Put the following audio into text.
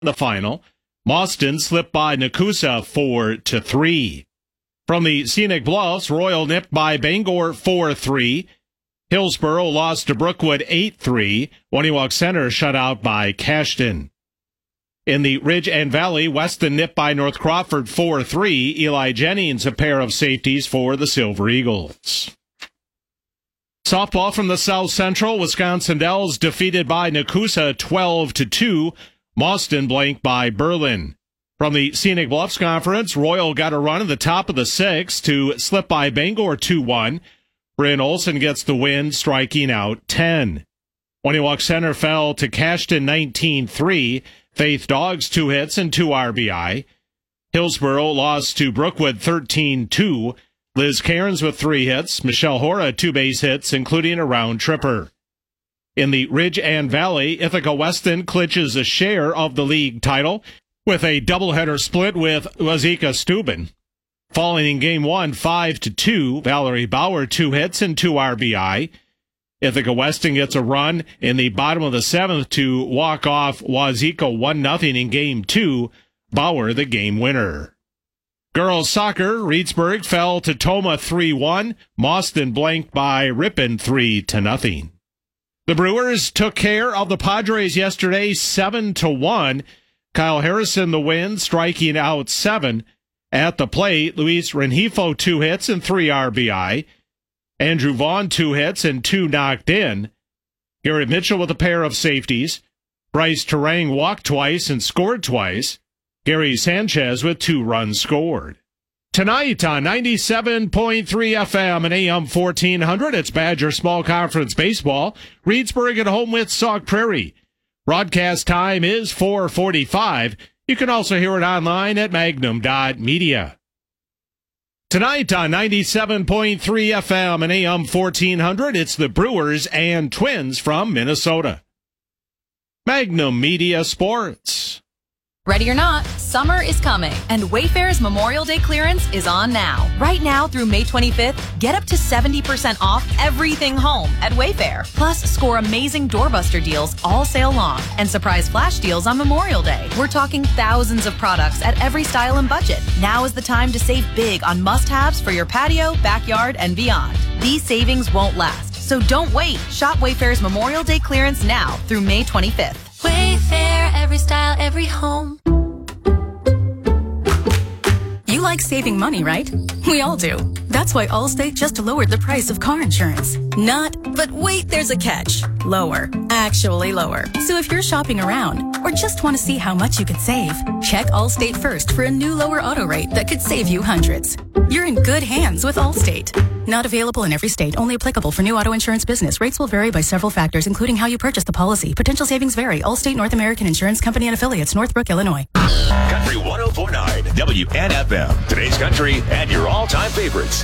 the final. Mauston slipped by Nakusa 4-3. From the Scenic Bluffs, Royal nipped by Bangor 4-3. Hillsborough lost to Brookwood 8-3. Waniwak Center shut out by Cashton. In the Ridge and Valley, Weston nipped by North Crawford 4-3. Eli Jennings a pair of safeties for the Silver Eagles. Softball from the South Central, Wisconsin Dells defeated by Nakusa 12-2. Mauston blanked by Berlin. From the Scenic Bluffs Conference, Royal got a run at the top of the sixth to slip by Bangor 2-1. Bryn Olson gets the win, striking out 10. Waniwak Center fell to Cashton 19-3. Faith Dogs 2 hits and 2 RBI. Hillsborough lost to Brookwood 13-2. Liz Cairns with 3 hits. Michelle Hora 2 base hits, including a round tripper. In the Ridge and Valley, Ithaca Weston clinches a share of the league title with a doubleheader split with Wazeeka Steuben. Falling in Game 1, 5-2, Valerie Bauer 2 hits and 2 RBI. Ithaca Weston gets a run in the bottom of the 7th to walk off Wazeeka 1-0 in Game 2. Bauer the game winner. Girls soccer, Reedsburg fell to Toma 3-1. Mauston blanked by Ripon 3-0. The Brewers took care of the Padres yesterday 7-1. Kyle Harrison the win, striking out 7. At the plate, Luis Rengifo 2 hits and 3 RBI. Andrew Vaughn 2 hits and 2 knocked in. Garrett Mitchell with a pair of safeties. Bryce Terang walked twice and scored twice. Gary Sanchez with 2 runs scored. Tonight on 97.3 FM and AM 1400, it's Badger Small Conference Baseball. Reedsburg at home with Sauk Prairie. Broadcast time is 4:45. You can also hear it online at magnum.media. Tonight on 97.3 FM and AM 1400, it's the Brewers and Twins from Minnesota. Magnum Media Sports. Ready or not, summer is coming, and Wayfair's Memorial Day clearance is on now. Right now through May 25th, get up to 70% off everything home at Wayfair. Plus, score amazing doorbuster deals all sale long and surprise flash deals on Memorial Day. We're talking thousands of products at every style and budget. Now is the time to save big on must-haves for your patio, backyard, and beyond. These savings won't last, so don't wait. Shop Wayfair's Memorial Day clearance now through May 25th. Wayfair, every style, every home. You like saving money, right? We all do. That's why Allstate just lowered the price of car insurance. But wait, there's a catch. Lower. Actually lower. So if you're shopping around or just want to see how much you could save, check Allstate first for a new lower auto rate that could save you hundreds. You're in good hands with Allstate. Not available in every state. Only applicable for new auto insurance business. Rates will vary by several factors, including how you purchase the policy. Potential savings vary. Allstate North American Insurance Company and Affiliates, Northbrook, Illinois. Country 104.9 WNFM. Today's country and your all-time favorites.